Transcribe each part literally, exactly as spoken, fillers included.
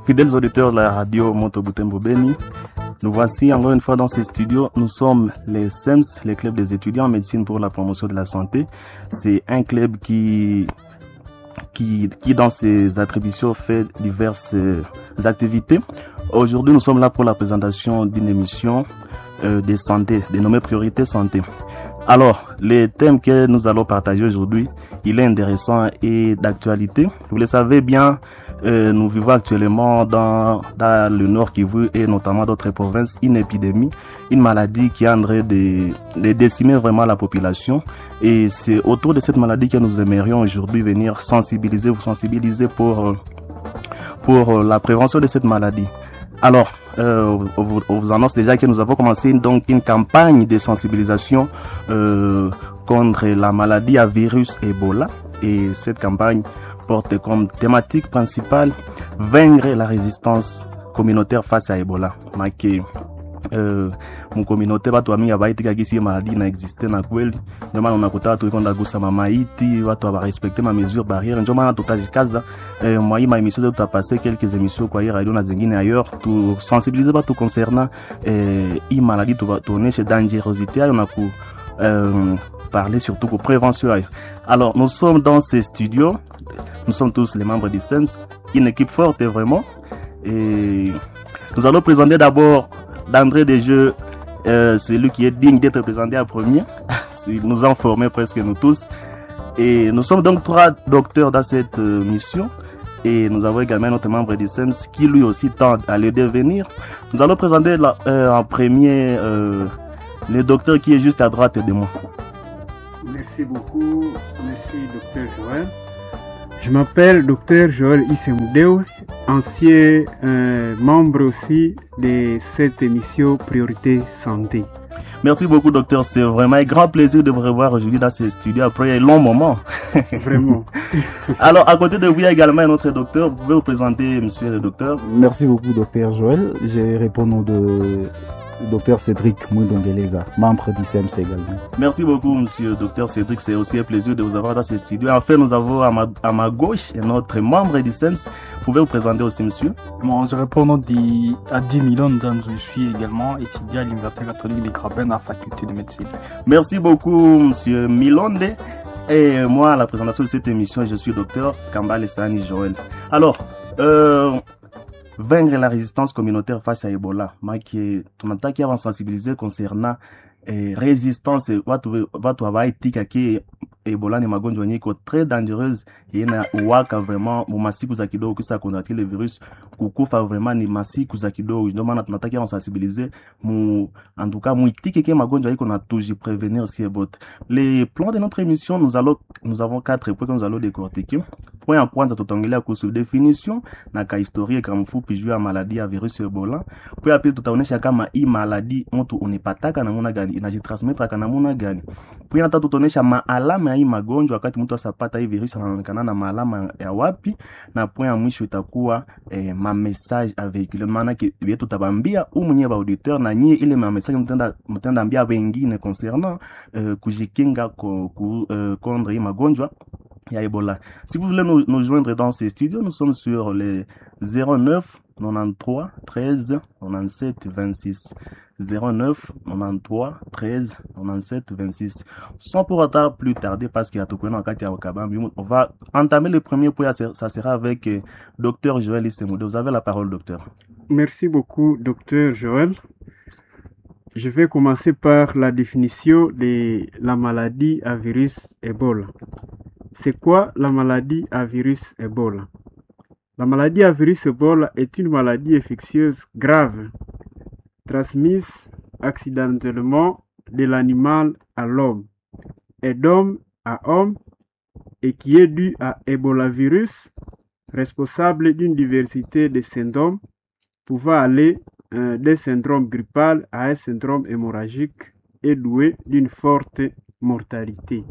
Fidèles auditeurs de la radio Moto Butembo Beni, nous voici encore une fois dans ces studios. Nous sommes les S E M S, les clubs des étudiants en médecine pour la promotion de la santé. C'est un club qui, qui, qui dans ses attributions fait diverses activités. Aujourd'hui, nous sommes là pour la présentation d'une émission euh, de santé, dénommée Priorité Santé. Alors, les thèmes que nous allons partager aujourd'hui, il est intéressant et d'actualité. Vous le savez bien, euh, nous vivons actuellement dans, dans le Nord Kivu et notamment d'autres provinces une épidémie, une maladie qui est en train de, de décimer vraiment la population. Et c'est autour de cette maladie que nous aimerions aujourd'hui venir sensibiliser, vous sensibiliser pour, pour la prévention de cette maladie. Alors, euh, on, vous, on vous annonce déjà que nous avons commencé donc une campagne de sensibilisation euh, contre la maladie à virus Ebola. Et cette campagne porte comme thématique principale vaincre la résistance communautaire face à Ebola. Make euh, mu communauté watu wa mingi abaitika kisi maladie na existe na kweli, ndio maana unakuta tu iko ndagusa mamaiti, watu wa respecter ma mesures barrières, ndio maana tutajikaza eh, moi ma émission tutapasser quelques émissions kwa radio na zingine ailleurs tu sensibiliser watu concernant eh, hii maladie, tu tuoneshe dangerosité ayo na ku euh, parler surtout pour prévention. Alors nous sommes dans ces studios, nous sommes tous les membres du S E M S, une équipe forte vraiment, et nous allons présenter d'abord d'entrée des jeux, euh, celui qui est digne d'être présenté en premier. Il nous a formés presque nous tous. Et nous sommes donc trois docteurs dans cette euh, mission. Et nous avons également notre membre du S E M S qui lui aussi tente à le devenir. Nous allons présenter la, euh, en premier euh, le docteur qui est juste à droite de moi. Merci beaucoup. Merci docteur Joël. Je m'appelle docteur Joël Issemoudéo, ancien euh, membre aussi de cette émission Priorité Santé. Merci beaucoup docteur, c'est vraiment un grand plaisir de vous revoir aujourd'hui dans ce studio après un long moment. Vraiment. Alors à côté de vous il y a également un autre docteur, vous pouvez vous présenter monsieur le docteur. Merci beaucoup docteur Joël, je réponds au nom de docteur Cédric Moudongeleza, membre du S E M S également. Merci beaucoup, monsieur docteur Cédric. C'est aussi un plaisir de vous avoir dans ce studio. Enfin, nous avons à ma, à ma gauche notre membre du S E M S. Vous pouvez vous présenter aussi, monsieur? Bon, je réponds au nom d'Adi Milon, je suis également étudiant à l'Université catholique de Graben à la faculté de médecine. Merci beaucoup, monsieur Milonde. Et moi, à la présentation de cette émission, je suis docteur Kambale Sani Joël. Alors, euh, vaincre la résistance communautaire face à Ebola. Maki tunataka ya sensibiliser concernant eh, résistance watu watu abaitika ki Ebola ni magonjwa yenye iko très dangereuse ina uwaka vraiment mu masiku za kidogo kisa contracter le virus kukufa vraiment ni masiku za kidogo. Ndio maana tunataka ya sensibiliser mu en tout cas mu itike ki magonjwa iko na toujours prévenir si ebot. Les plans de notre émission, nous allons nous avons quatre points que nous allons décortiquer. Point en kwanza tutaongelea kuhusu definition na ka historia kama mfupi juu ya maladie ya virus Ebola. Puis après tutaonesha kama hii maladie mtu unipataka namna gani, inajitransmettre kana namna gani. Puis hata tutaonesha maalama ya hii magonjwa wakati mtu asapata hii virus anaonekana na maalama ya wapi, na point ya mwisho itakuwa eh, ma message à véhiculer, maana ki yetu tutabambia u mwenye ba auditeur na nyie ile ma message mtenda mtenda ambia wengine concernant euh, kujikinga ko, ku, euh, contre hii magonjwa ya Ebola. Si vous voulez nous, nous joindre dans ces studios, nous sommes sur les zéro neuf quatre-vingt-treize treize quatre-vingt-dix-sept vingt-six. zéro neuf quatre-vingt-treize treize quatre-vingt-dix-sept vingt-six. Sans pour autant plus tarder parce qu'il y a tout dans le Wakabam, on va entamer le premier point, ça sera avec euh, docteur Joël Issemoudéo. Vous avez la parole, docteur. Merci beaucoup, docteur Joël. Je vais commencer par la définition de la maladie à virus Ebola. C'est quoi la maladie à virus Ebola? La maladie à virus Ebola est une maladie infectieuse grave, transmise accidentellement de l'animal à l'homme et d'homme à homme et qui est due à Ebola virus, responsable d'une diversité de syndromes pouvant aller euh, des syndromes grippal à un syndrome hémorragique et doué d'une forte mortalité.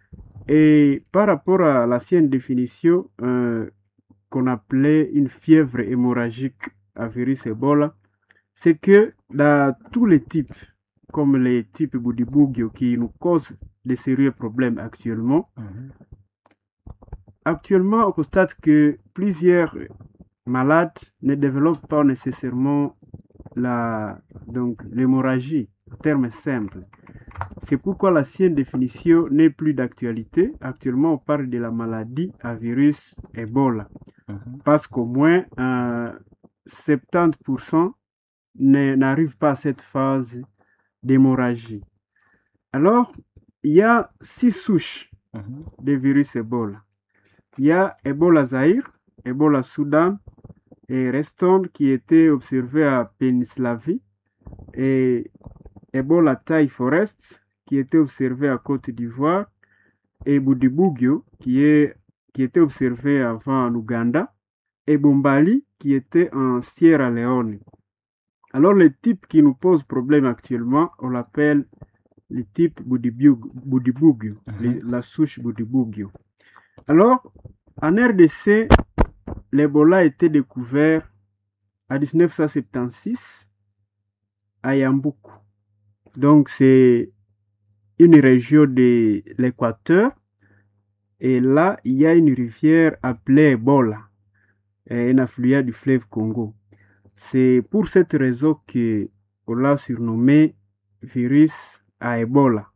Et par rapport à l'ancienne définition euh, qu'on appelait une fièvre hémorragique à virus Ebola, c'est que dans tous les types, comme les types Boudibugyo qui nous causent de sérieux problèmes actuellement, mm-hmm. actuellement on constate que plusieurs malade ne développe pas nécessairement la, donc, l'hémorragie, terme simple. C'est pourquoi l'ancienne définition n'est plus d'actualité. Actuellement, on parle de la maladie à virus Ebola. Mm-hmm. Parce qu'au moins euh, soixante-dix pour cent ne, n'arrivent pas à cette phase d'hémorragie. Alors, il y a six souches mm-hmm. de virus Ebola. Il y a Ebola Zaïre, Ebola Soudan et Reston qui était observé à Pénislavie et Ebola Thai Forest qui était observé à Côte d'Ivoire et Budibugyo qui, est, qui était observé avant en Ouganda et Bombali qui était en Sierra Leone. Alors le type qui nous pose problème actuellement, on l'appelle le type Budibugyo, mm-hmm. la souche Budibugyo. Alors, en R D C, l'Ebola a été découvert en dix-neuf cent soixante-seize à Yambuku. Donc, c'est une région de l'Équateur. Et là, il y a une rivière appelée Ebola, un affluent du fleuve Congo. C'est pour cette raison qu'on l'a surnommé virus à Ebola.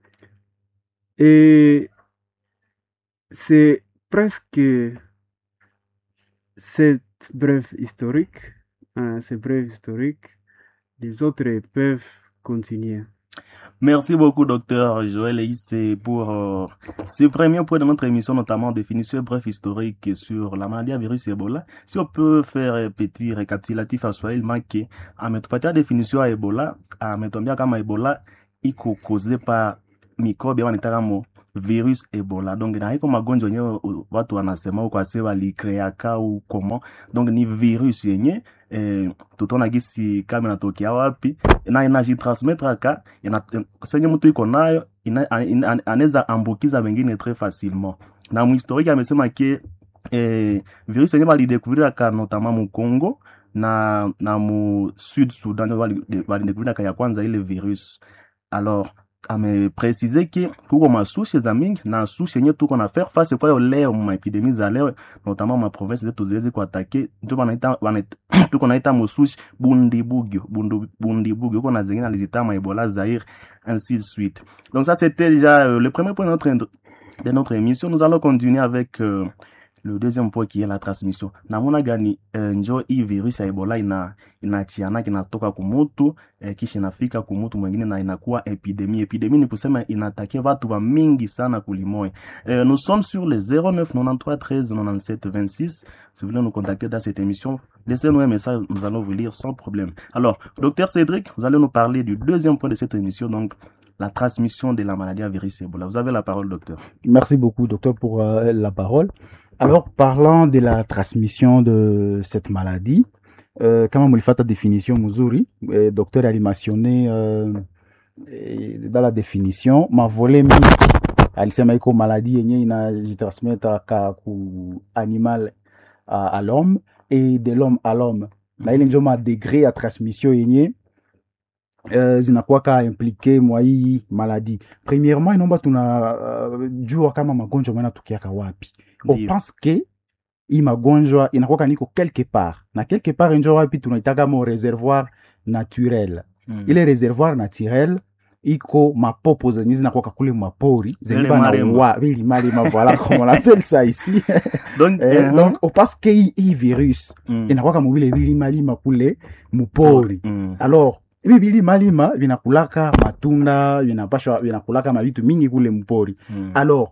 Et c'est presque cette brève historique, hein, cette brève historique, les autres peuvent continuer. Merci beaucoup, docteur Joël Eissé, pour euh, ce premier point de notre émission, notamment définition bref historique sur la maladie à virus Ebola. Si on peut faire un petit récapitulatif à Swahili, manqué, à mettre pas définition à Ebola, à mettre bien comme Ebola, il est causé par microbe, on est virus Ebola. Donc na iko magonjwa yenyewe watu wanasema uko asewa likreaka au comment. Donc ni virus yenye eh, tutona gisi kama inatokea wapi na inajitransmettre ka ina senye mtu iko nayo anaweza ambukiza wengine très facilement. Na mhistorique amesema ke eh, virus yenyewe walidécouvrir ka notamment mu Congo na na mu Sud Sudan walidécouvrir ka ya kwanza ile virus. Alors ame préciser que kuko masouche za mingi na souche yenye tuko na faire face kwa leo ma epidemie za leo notamment ma province zetu ziweze kuattaquer ndio wanaita wanaita tuko naita masouche Bundibugyo bundu Bundibugyo uko na zingine alizita ma Ebola Zaïre ainsi de suite. Donc ça c'était déjà euh, le premier point de notre de notre émission. Nous allons continuer avec euh, le deuxième point qui est la transmission. Namona gani eh, njo hii virus ya Ebola ina inachiana kinatoka kumutu eh, kisha inafika kumutu mwingine na inakuwa epidemie. Epidemie ni kusema inatakia watu wa mingi sana kulimoe. Eh, nous sommes sur le zéro neuf quatre-vingt-treize treize quatre-vingt-dix-sept vingt-six. Si vous voulez nous contacter dans cette émission, laissez-nous un message, nous allons vous lire sans problème. Alors, docteur Cédric, vous allez nous parler du deuxième point de cette émission, donc la transmission de la maladie à virus Ebola. Vous avez la parole, docteur. Merci beaucoup, docteur, pour euh, la parole. Alors, parlant de la transmission de cette maladie, euh, kama mulifata définition mzuri, le docteur a mentionné euh, dans la définition, ma volée mingi, alisema iko maladie yenye inajitransmettre ka ku animal à, à l'homme et de l'homme à l'homme. Na ile njo ma degré ya transmission yenye Uh, zinakuwa ka impliqué mwa hii maladie. Premièrement, inomba tuna uh, jua kama magonjwa mwana tukiaka wapi. On pense que hii magonjwa inakuwa niko quelque part. Na quelque part njo wapi tunaitaka mo réservoir naturel. Mm. Ile réservoir naturel iko mapopo zenye zinakuwa kule mapori, zenye bana wa vili mali mavala comme on appelle ça ici. Donc eh, uh-huh. donc on pense que hii virus mm. inakuwa kama vile vili mali makule mupori. Mm. Alors hivi bili malima vinakulaka matunda, vinapashwa vinakulaka mavitu mingi kule mpori. Mm. Alors,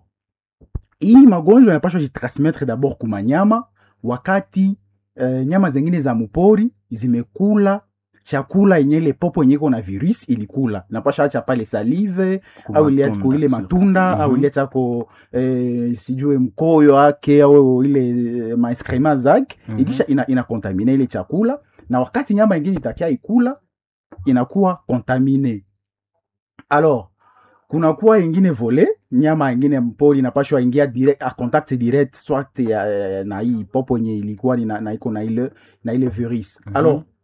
hii magonjwa yanapashwa jitransmettre d'abord kuma nyama wakati eh, nyama zingine za mpori zimekula chakula yenye ile popo yenye iko na virus ilikula. Napasha acha pale salive kuma au ile kwa ile matunda mm-hmm. au ile chako eh, sijue mkoyo wake au ile maiskrema zake mm-hmm. ikisha ina, ina contaminer ile chakula na wakati nyama nyingine itakia ikula inakuwa contaminé. Alors, kunakuwa ingine volé, nyama ingine mpori inapashwa ingia direct a contact direct soit ya, na hii popo yenye ilikuwa na, na iko na ile na ile virus. Mm-hmm. Alors,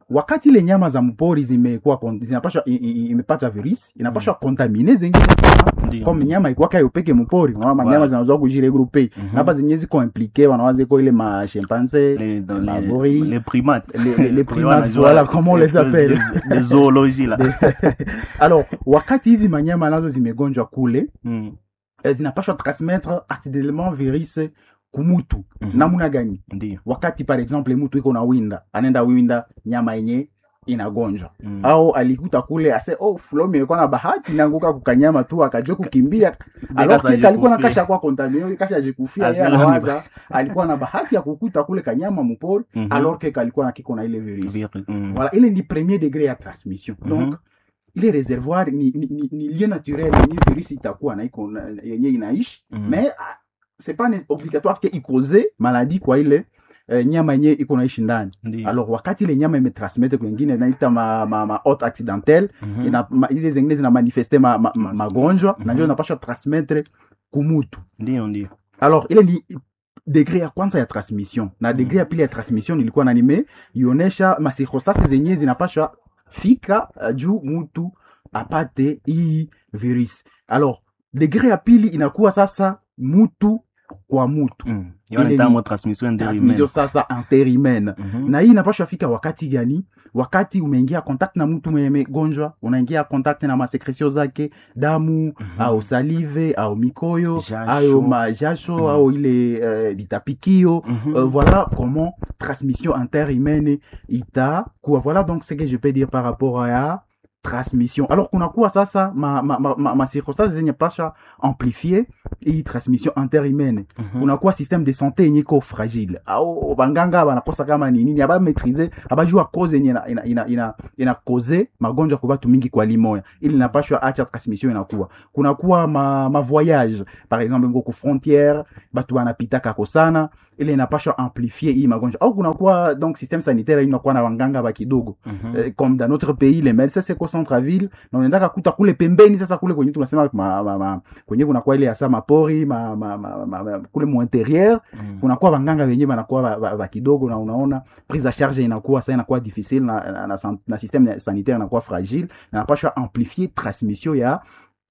wakati ile nyama za mpori zimekuwa kon- zinapasha i- i- imepata virus inapasha kontamine zingine Ndio. comme nyama ikuwa kayo peke mpori unaona manyama Voilà. zinazoa kujiregrouper Mhm. napa zenye ziko impliqué wanawaza iko ile ma chimpanzé Les, dans les les, gorilles, les primates. les, les, les Pour primates wanajua voilà comment on les appelle Les, les zoologies là. alors wakati hizi manyama nazo zimegonjwa kule Mm. eh, zinapashwa transmettre accidentellement virus kumutu Mhm. namuna gani Ndio. wakati par exemple mutu iko na winda anaenda winda nyama yenye inagonjwa Mm. au alikuta kule ase oh flomi ilikuwa na bahati nanguka kukanyama tu akajua kukimbia alors Kasa que alikuwa na ajikufia. kasha kwa contaminer kasha ajikufia yeye Asila anawaza alikuwa na bahati ya kukuta kule kanyama mpori Mhm. alors que kalikuwa na kiko na ile virus Vir- mm. voilà ile ni premier degré ya transmission Mhm. donc ile réservoir ni, ni, ni, ni lieu naturel yenye virus itakuwa na iko na- yenye inaishi Mhm. mais ah, c'est pas né- obligatoire que icause maladie kwa ile eh, nyama yenye iko naishi ndani Ndio. alors wakati ile nyama imetransmettre kwengine inaita ma, ma, ma haute accidentelle Mhm. ina ma, hizi zingine zina manifeste ma, ma, ma, Mas- magonjwa Mhm. na ndio inapasha transmettre kumutu Ndio, ndio. alors ile ni degré ya kwanza ya transmission na degré ya pili ya transmission ilikuwa na nime ionesha masirkonstansi zenye zinapasha fika uh, juu mutu apate hii virus alors degré ya pili inakuwa sasa mutu kwa mutu Mm. Ile Hiyo ni terme ni transmission transmission intérimaire. sasa interhumaine Mhm. na hii inapasha fika wakati gani wakati umeingia contact na mtu mwenye megonjwa unaingia contact na masekresio zake damu Mhm. au salive au mikoyo Jasho. au majasho Mhm. au ile uh, litapikio Mhm. Euh, voilà comment transmission interhumaine itakuwa voilà donc ce que je peux dire par rapport à transmission alors kunakuwa sasa ma, ma, ma, ma, ma circonstance zenye pasha amplifier hii transmission interhumaine Mhm. kunakuwa système de santé yenye iko fragile au banganga banakosa kama ni nini aba maîtriser abajua cause yenye ina ina ina, ina, ina cause magonjwa kwa watu mingi kwa limoya ili inapashwa acha transmission inakuwa kunakuwa ma, ma voyage par exemple ngo ku frontière batu banapitaka kosana ile inapashwa amplifier hii magonjwa au kunakuwa donc système sanitaire inakuwa na wanganga ba kidogo Mhm. eh, comme dans notre pays les médecins c'est centre ville na unaendaka kuta kule pembeni sasa kule kwenye tunasema ma, ma, ma, kwenye kunakuwa ile hasa mapori ma, ma, ma, ma, ma, kule mu intérieur Mm. kunakuwa wanganga wenyewe banakuwa ba, ba, ba kidogo na unaona prise à charge inakuwa sasa inakuwa difficile na, na, na, san- na système sanitaire inakuwa fragile na napasha amplifier transmission ya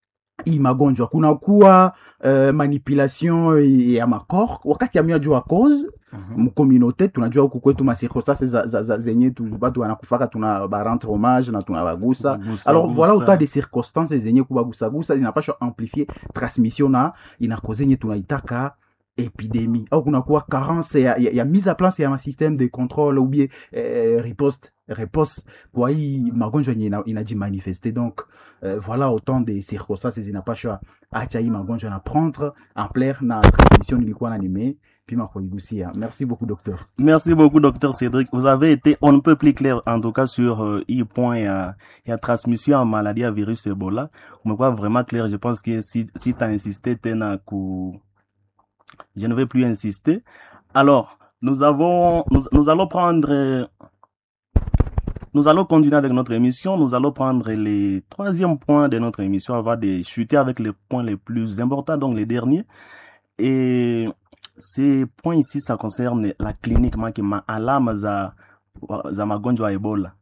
hii magonjwa kunakuwa uh, manipulation ya makor wakati ya miajua cause Mhm. mcommunauté tunajua huku kwetu masirkonstance za, za, za, zenye tu batu wanakufaka tuna barendre hommage na tunabagusa Gusa, alors voilà gusa. autant de circonstances zenye kubagusagusa zinapashwa amplifier transmission na inakoze yenye tunaitaka epidemie au kunakuwa carence ya, ya, ya mise à place ya masystème de contrôle ou bien eh, riposte réponse kwa hii magonjwa yenye ina- inajimanifeste donc euh, voilà autant de circonstances zinapashwa acha hii magonjwa na prendre ampleur na transmission ilikuwa na nime pima kuigusia merci beaucoup docteur Merci beaucoup, docteur Cédric. Vous avez été on ne peut plus clair, en tout cas, sur euh, il point il y a, il y a transmission en maladie à virus Ebola. On me voit vraiment clair. Je pense que si, si tu as insisté, tena ku... je ne vais plus insister. Alors, nous avons, nous, nous allons prendre, euh, nous allons continuer avec notre émission. Nous allons prendre les troisième points de notre émission avant de chuter avec les points les plus importants, donc les derniers. Et ces points ici, ça concerne la clinique makima alama za, za magonjwa ya Ebola.